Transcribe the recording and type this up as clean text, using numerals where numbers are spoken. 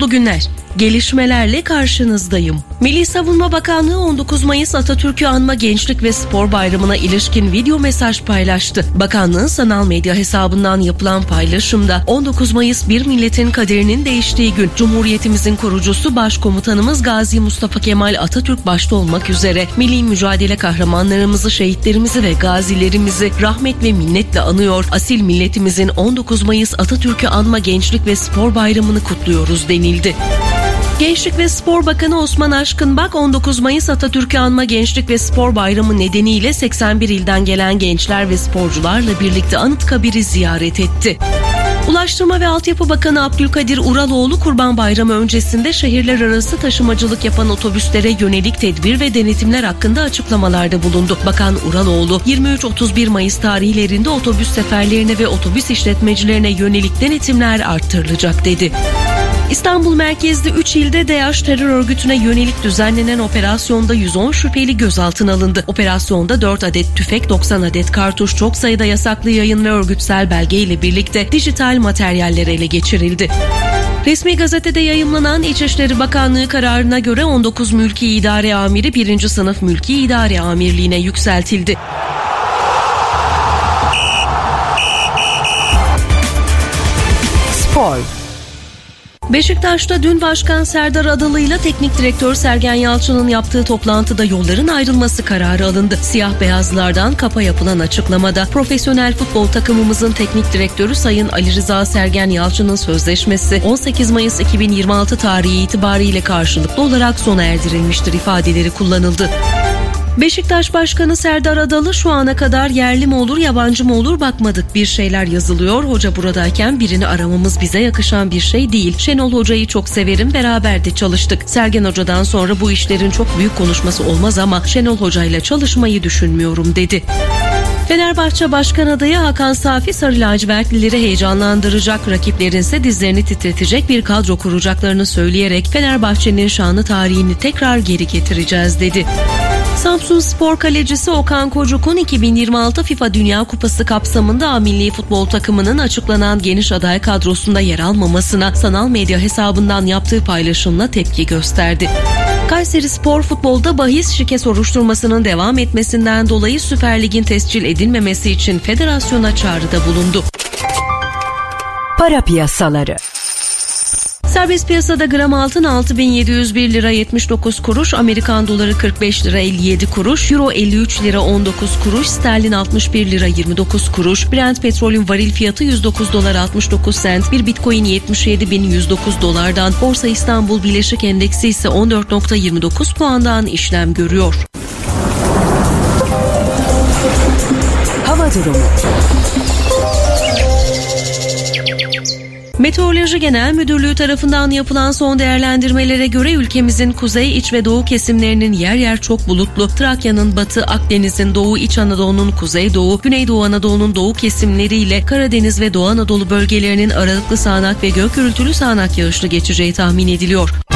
Mutlu günler. Gelişmelerle karşınızdayım. Milli Savunma Bakanlığı 19 Mayıs Atatürk'ü Anma Gençlik ve Spor Bayramı'na ilişkin video mesaj paylaştı. Bakanlığın sanal medya hesabından yapılan paylaşımda 19 Mayıs bir milletin kaderinin değiştiği gün, Cumhuriyetimizin kurucusu Başkomutanımız Gazi Mustafa Kemal Atatürk başta olmak üzere milli mücadele kahramanlarımızı, şehitlerimizi ve gazilerimizi rahmet ve minnetle anıyor, asil milletimizin 19 Mayıs Atatürk'ü Anma Gençlik ve Spor Bayramı'nı kutluyoruz denildi. Gençlik ve Spor Bakanı Osman Aşkınbak 19 Mayıs Atatürk'ü Anma Gençlik ve Spor Bayramı nedeniyle 81 ilden gelen gençler ve sporcularla birlikte Anıtkabir'i ziyaret etti. Ulaştırma ve Altyapı Bakanı Abdülkadir Uraloğlu Kurban Bayramı öncesinde şehirler arası taşımacılık yapan otobüslere yönelik tedbir ve denetimler hakkında açıklamalarda bulundu. Bakan Uraloğlu 23-31 Mayıs tarihlerinde otobüs seferlerine ve otobüs işletmecilerine yönelik denetimler arttırılacak dedi. İstanbul merkezli 3 ilde DAEŞ terör örgütüne yönelik düzenlenen operasyonda 110 şüpheli gözaltına alındı. Operasyonda 4 adet tüfek, 90 adet kartuş, çok sayıda yasaklı yayın ve örgütsel belge ile birlikte dijital materyaller ele geçirildi. Resmi gazetede yayımlanan İçişleri Bakanlığı kararına göre 19 Mülki İdare Amiri 1. Sınıf Mülki İdare Amirliğine yükseltildi. Spor. Beşiktaş'ta dün Başkan Serdar Adalı ile Teknik Direktör Sergen Yalçın'ın yaptığı toplantıda yolların ayrılması kararı alındı. Siyah beyazlılardan kapa yapılan açıklamada profesyonel futbol takımımızın teknik direktörü Sayın Ali Rıza Sergen Yalçın'ın sözleşmesi 18 Mayıs 2026 tarihi itibariyle karşılıklı olarak sona erdirilmiştir ifadeleri kullanıldı. Beşiktaş Başkanı Serdar Adalı şu ana kadar yerli mi olur yabancı mı olur bakmadık, bir şeyler yazılıyor, hoca buradayken birini aramamız bize yakışan bir şey değil. Şenol Hoca'yı çok severim, beraber de çalıştık. Sergen Hoca'dan sonra bu işlerin çok büyük konuşması olmaz ama Şenol Hoca ile çalışmayı düşünmüyorum dedi. Fenerbahçe Başkan adayı Hakan Safi sarı lacivertlileri heyecanlandıracak, rakiplerinse dizlerini titretecek bir kadro kuracaklarını söyleyerek Fenerbahçe'nin şanlı tarihini tekrar geri getireceğiz dedi. Samsunspor kalecisi Okan Kocuk'un 2026 FIFA Dünya Kupası kapsamında A milli futbol takımının açıklanan geniş aday kadrosunda yer almamasına sanal medya hesabından yaptığı paylaşımla tepki gösterdi. Kayserispor futbolda bahis şike soruşturmasının devam etmesinden dolayı Süper Lig'in tescil edilmemesi için federasyona çağrıda bulundu. Para piyasaları. Serbest piyasada gram altın 6.701 lira 79 kuruş, Amerikan doları 45 lira 57 kuruş, Euro 53 lira 19 kuruş, sterlin 61 lira 29 kuruş, Brent petrolün varil fiyatı 109 dolar 69 sent, bir bitcoin 77.109 dolardan, Borsa İstanbul Bileşik Endeksi ise 14.29 puandan işlem görüyor. Hava durumu. Meteoroloji Genel Müdürlüğü tarafından yapılan son değerlendirmelere göre ülkemizin kuzey, iç ve doğu kesimlerinin yer yer çok bulutlu, Trakya'nın batı, Akdeniz'in doğu, İç Anadolu'nun kuzeydoğu, Güneydoğu Anadolu'nun doğu kesimleriyle Karadeniz ve Doğu Anadolu bölgelerinin aralıklı sağanak ve gök gürültülü sağanak yağışlı geçeceği tahmin ediliyor.